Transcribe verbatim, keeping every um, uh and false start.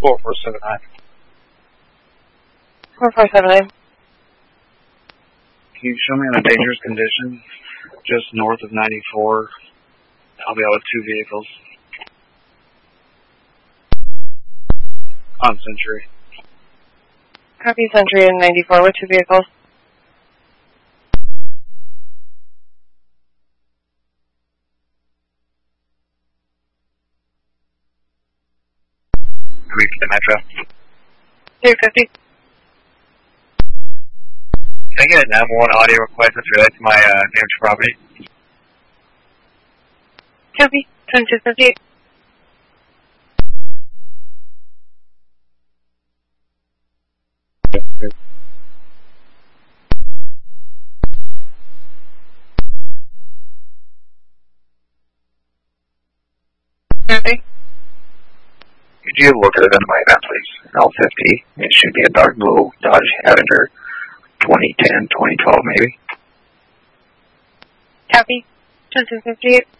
four four seven nine. four four seven nine. Can you show me in a dangerous condition, just north of ninety-four? I'll be out with two vehicles. On Century. Copy Century and ninety-four with two vehicles. Reach the Metro. two fifty. Can I get a nine one one audio request that's related to my uh, damaged property? Copy. ten two fifty-eight. Copy. Could you look at it in my event, please? L fifty. It should be a dark blue Dodge Avenger twenty ten, twenty twelve maybe. Copy. ten two fifty-eight.